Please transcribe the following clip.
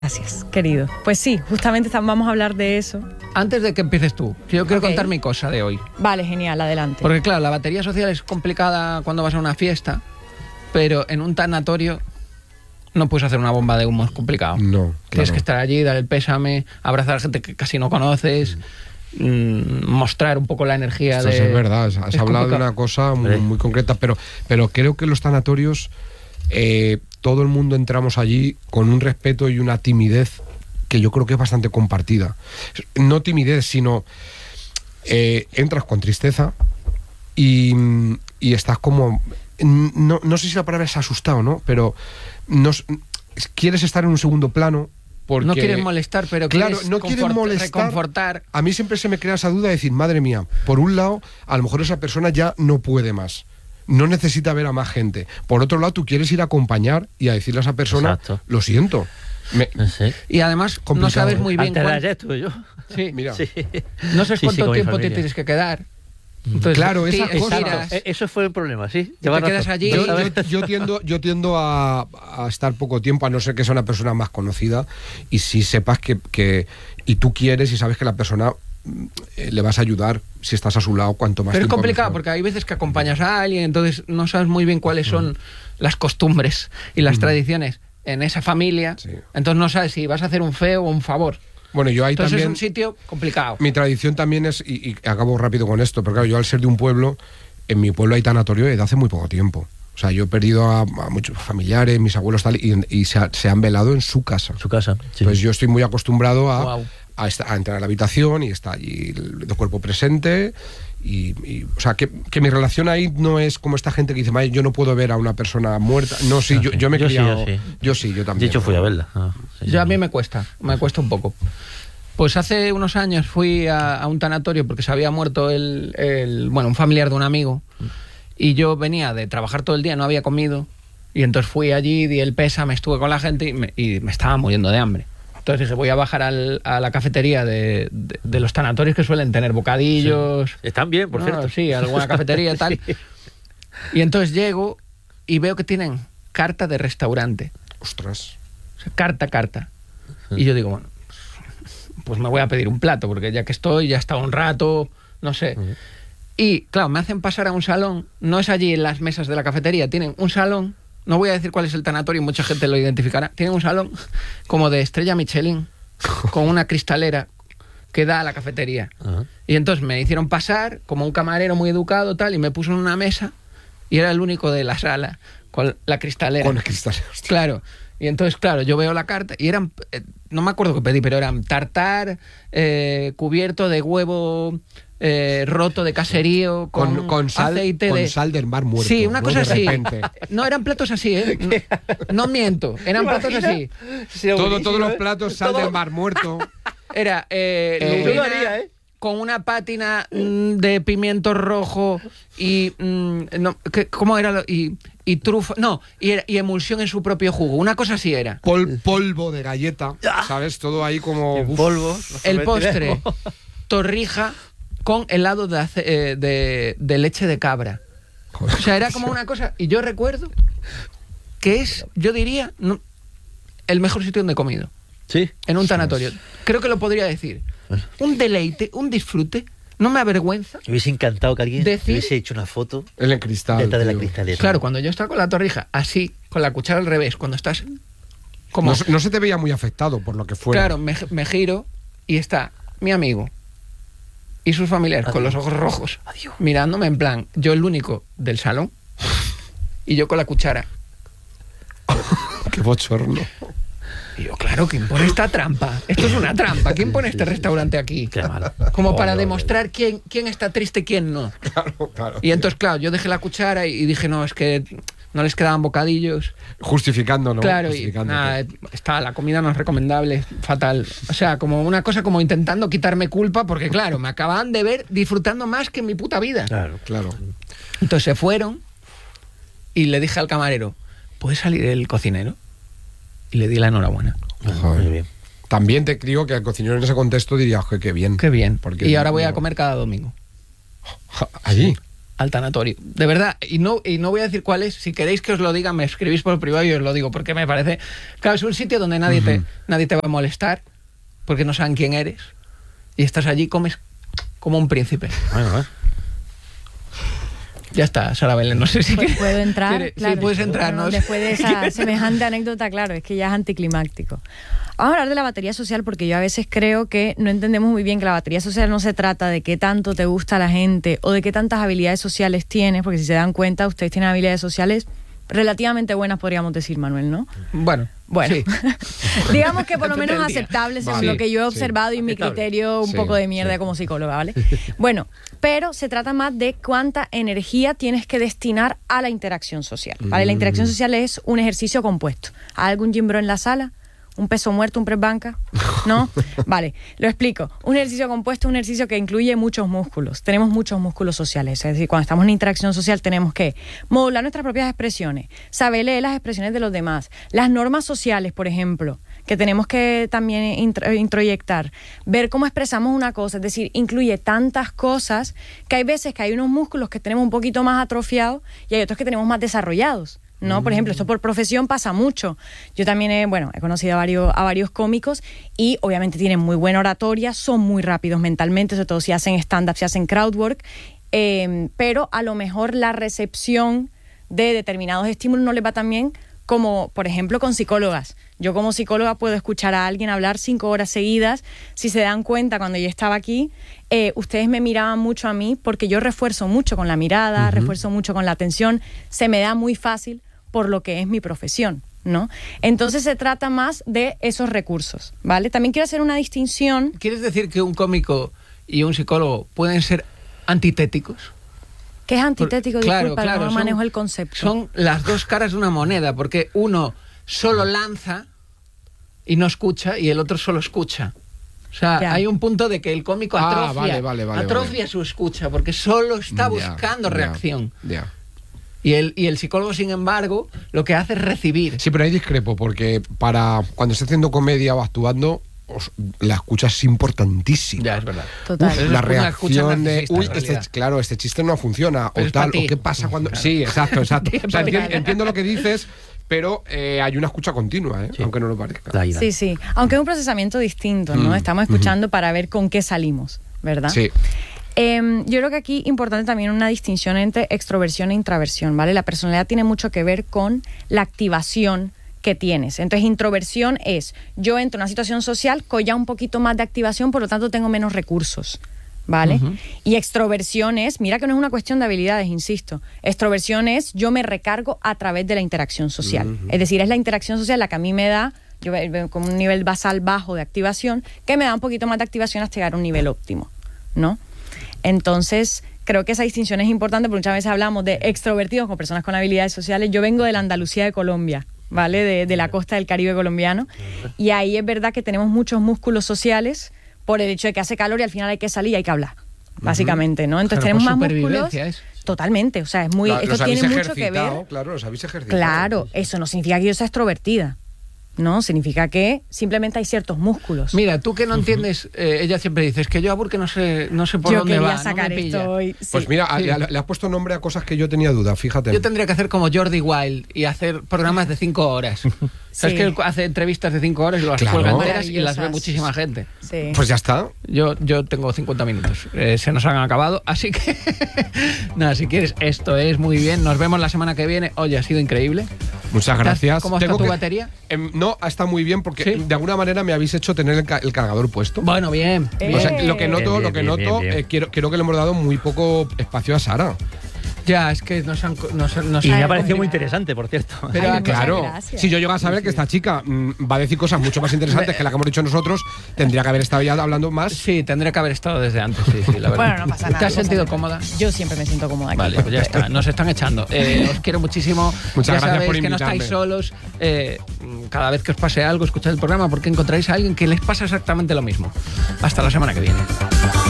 Gracias, querido. Pues sí, justamente vamos a hablar de eso. Antes de que empieces tú, yo quiero contar mi cosa de hoy. Vale, genial, adelante. Porque claro, la batería social es complicada cuando vas a una fiesta, pero en un tanatorio no puedes hacer una bomba de humo, es complicado. No, claro. Tienes que estar allí, dar el pésame, abrazar a gente que casi no conoces, mostrar un poco la energía. Esto es verdad, has hablado complicado. de una cosa muy concreta, pero creo que los tanatorios, todo el mundo entramos allí con un respeto y una timidez que yo creo que es bastante compartida. No timidez, sino entras con tristeza y estás como... No sé si la palabra es asustado, ¿no? Pero quieres estar en un segundo plano porque... No quieres molestar, pero claro, quieres no quieres molestar, reconfortar. A mí siempre se me crea esa duda de decir, madre mía, por un lado, a lo mejor esa persona ya no puede más. No necesita ver a más gente. Por otro lado, tú quieres ir a acompañar y a decirle a esa persona, lo siento. Sí. Y además no sabes muy bien Sí, mira. Sí. No sabes cuánto tiempo te tienes que quedar. Entonces, claro, esas cosas. Eso fue el problema, sí. Te quedas allí. Yo tiendo a estar poco tiempo, a no ser que sea una persona más conocida, y si sepas que y tú quieres y sabes que la persona le vas a ayudar si estás a su lado cuanto más pero tiempo. es complicado mejor. porque hay veces que acompañas a alguien, entonces no sabes muy bien cuáles son las costumbres y las tradiciones en esa familia. Sí. Entonces no sabes si vas a hacer un feo o un favor. Bueno, yo ahí Entonces también... es un sitio complicado. Mi tradición también es, y acabo rápido con esto, pero claro, yo al ser de un pueblo, en mi pueblo hay tanatorio desde hace muy poco tiempo. O sea, yo he perdido a muchos familiares, mis abuelos tal, y se han velado en su casa. Su casa, sí. Pues yo estoy muy acostumbrado Wow. a entrar a la habitación y está allí el cuerpo presente. O sea, que mi relación ahí no es como esta gente que dice, yo no puedo ver a una persona muerta. No, sí, yo me he criado. Yo también. De hecho, fui a verla. A mí me cuesta un poco. Pues hace unos años fui a un tanatorio porque se había muerto un familiar de un amigo, y yo venía de trabajar todo el día, no había comido, y entonces fui allí, di el pésame, estuve con la gente y me estaba muriendo de hambre. Entonces dije, voy a bajar a la cafetería de los tanatorios que suelen tener bocadillos. Sí. Están bien, por cierto. Sí, alguna cafetería tal. Sí. Y entonces llego y veo que tienen carta de restaurante. Ostras. O sea, carta. Y yo digo, bueno, pues me voy a pedir un plato, porque ya que estoy, ya he estado un rato, no sé. Y claro, me hacen pasar a un salón, no es allí en las mesas de la cafetería, tienen un salón. No voy a decir cuál es el tanatorio, mucha gente lo identificará. Tienen un salón como de estrella Michelin, con una cristalera que da a la cafetería. Y entonces me hicieron pasar como un camarero muy educado tal, y me puso en una mesa y era el único de la sala con la cristalera. Con la cristalera, hostia. Claro. Y entonces, claro, yo veo la carta y eran, no me acuerdo qué pedí, pero eran tartar, cubierto de huevo... roto de caserío con sal, aceite con de sal del mar muerto. Sí, una cosa de así. repente. No eran platos así, no miento, eran platos así. Todos los platos sal del mar muerto. Era lubina, con una pátina de pimiento rojo y ¿cómo era? Y trufa, no, y emulsión en su propio jugo, una cosa así era. Polvo de galleta, ¿sabes? Todo ahí como polvo. El postre, torrija con helado de leche de cabra. O sea, era como una cosa... Y yo recuerdo que es, yo diría, el mejor sitio donde he comido. Sí. En un tanatorio. Creo que lo podría decir. Un deleite, un disfrute. No me avergüenza. Me hubiese encantado que alguien decir, hubiese hecho una foto en el cristal. De la cristalera. Claro, cuando yo estaba con la torrija, así, con la cuchara al revés, cuando estás... como no se te veía muy afectado por lo que fuera. Claro, me giro y está mi amigo y sus familiares con los ojos rojos, mirándome en plan, yo el único del salón y yo con la cuchara. Qué bochorno. Y yo, claro, ¿quién pone esta trampa? Esto es una trampa. ¿Quién pone este restaurante aquí? Qué malo. Como para demostrar quién está triste y quién no. Claro. Y entonces, claro, yo dejé la cuchara y dije, no, es que no les quedaban bocadillos. Justificando, ¿no? Claro, y nada, la comida no es recomendable, fatal. O sea, como una cosa como intentando quitarme culpa, porque claro, me acababan de ver disfrutando más que en mi puta vida. Claro. Entonces se fueron y le dije al camarero, ¿puede salir el cocinero? Y le di la enhorabuena. Muy bien. También te digo que el cocinero en ese contexto diría, qué bien. Qué bien. Porque y ahora voy a comer cada domingo. ¿Allí? al tanatorio. De verdad, y no voy a decir cuál es. Si queréis que os lo diga, me escribís por privado y os lo digo, porque me parece... Claro, es un sitio donde nadie te va a molestar, porque no saben quién eres. Y estás allí, comes como un príncipe. Bueno. Ya está, Sara Belén, no sé si ¿Puedo entrar? Claro, sí, puedes entrar. Bueno, ¿no? Después de esa semejante anécdota, claro, es que ya es anticlimáctico. Vamos a hablar de la batería social, porque yo a veces creo que no entendemos muy bien que la batería social no se trata de qué tanto te gusta la gente o de qué tantas habilidades sociales tienes, porque si se dan cuenta, ustedes tienen habilidades sociales relativamente buenas, podríamos decir, Manuel, ¿no? Bueno, sí. Digamos que por lo Depende menos del día. aceptable, según Vale, lo que yo he sí. observado y mi criterio un poco de mierda como psicóloga, ¿vale? Bueno, pero se trata más de cuánta energía tienes que destinar a la interacción social, ¿vale? La interacción social es un ejercicio compuesto. ¿Hay algún gym bro en la sala? ¿Un peso muerto, un press banca? ¿No? Vale, lo explico. Un ejercicio compuesto es un ejercicio que incluye muchos músculos. Tenemos muchos músculos sociales. Es decir, cuando estamos en interacción social tenemos que modular nuestras propias expresiones, saber leer las expresiones de los demás, las normas sociales, por ejemplo, que tenemos que también introyectar, ver cómo expresamos una cosa. Es decir, incluye tantas cosas que hay veces que hay unos músculos que tenemos un poquito más atrofiados y hay otros que tenemos más desarrollados, ¿no? Por ejemplo, esto por profesión pasa mucho. Yo también he conocido a varios cómicos y obviamente tienen muy buena oratoria, son muy rápidos mentalmente, sobre todo si hacen stand-up, si hacen crowdwork, pero a lo mejor la recepción de determinados estímulos no les va tan bien como, por ejemplo, con psicólogas. Yo como psicóloga puedo escuchar a alguien hablar 5 horas seguidas. Si se dan cuenta, cuando yo estaba aquí, ustedes me miraban mucho a mí porque yo refuerzo mucho con la mirada, refuerzo mucho con la atención, se me da muy fácil por lo que es mi profesión, ¿no? Entonces se trata más de esos recursos, ¿vale? También quiero hacer una distinción. ¿Quieres decir que un cómico y un psicólogo pueden ser antitéticos? ¿Qué es antitético? Disculpa, no manejo el concepto. Son las dos caras de una moneda, porque uno solo lanza y no escucha y el otro solo escucha. O sea, hay un punto de que el cómico atrofia su escucha, porque solo está buscando reacción. Y el psicólogo, sin embargo, lo que hace es recibir. Sí, pero ahí discrepo, porque cuando estás haciendo comedia o actuando, la escucha es importantísima. Ya, es verdad. Total. La reacción de, uy, claro, este chiste no funciona, pero o tal, o qué pasa cuando... Claro. Sí, exacto. O sea, entiendo lo que dices, pero hay una escucha continua, aunque no lo parezca. Sí. Aunque es un procesamiento distinto, ¿no? Estamos escuchando para ver con qué salimos, ¿verdad? Sí. Yo creo que aquí importante también una distinción entre extroversión e introversión, ¿vale? La personalidad tiene mucho que ver con la activación que tienes. Entonces, introversión es, yo entro en una situación social con ya un poquito más de activación, por lo tanto tengo menos recursos, ¿vale? Y extroversión es, mira que no es una cuestión de habilidades, insisto, extroversión es, yo me recargo a través de la interacción social. Es decir, es la interacción social la que a mí me da, yo con un nivel basal bajo de activación, que me da un poquito más de activación hasta llegar a un nivel óptimo, ¿no? Entonces, creo que esa distinción es importante porque muchas veces hablamos de extrovertidos como personas con habilidades sociales. Yo vengo de la Andalucía de Colombia, ¿vale? De la costa del Caribe colombiano. Y ahí es verdad que tenemos muchos músculos sociales por el hecho de que hace calor y al final hay que salir y hay que hablar, básicamente, ¿no? Entonces tenemos más músculos. Totalmente, o sea, es muy... Esto tiene mucho que ver... Claro, los habéis ejercitado. Claro, eso no significa que yo sea extrovertida. No, significa que simplemente hay ciertos músculos. Mira, tú que no entiendes, ella siempre dice, es que yo a Burke no sé por dónde va, sacar no me pilla. esto hoy. Pues mira, le has puesto nombre a cosas que yo tenía duda, fíjate. Yo tendría que hacer como Jordi Wild y hacer programas de 5 horas. ¿Sabes que él hace entrevistas de 5 horas y las cuelga enteras y las ve muchísima gente? Sí. Pues ya está. Yo tengo 50 minutos. Se nos han acabado, así que... Nada, si quieres, esto es muy bien. Nos vemos la semana que viene. Oye, ha sido increíble. Muchas gracias. ¿Cómo está tu batería? No, está muy bien porque de alguna manera me habéis hecho tener el cargador puesto. Bueno, bien. O sea, lo que noto, bien. creo que le hemos dado muy poco espacio a Sara. Ya, es que nos Y me ha parecido muy interesante, por cierto. Pero Ay, claro, gracias. si yo llego a saber que esta chica va a decir cosas mucho más interesantes que la que hemos dicho nosotros, tendría que haber estado ya hablando más. Sí, tendría que haber estado desde antes, sí, la verdad. Bueno, no pasa nada. ¿Te has sentido cómoda? Yo siempre me siento cómoda aquí. Vale, pues ya está. Nos están echando. Os quiero muchísimo. Muchas ya gracias sabéis por que no invitarme. estáis solos. Cada vez que os pase algo, escuchad el programa porque encontraréis a alguien que les pasa exactamente lo mismo. Hasta la semana que viene.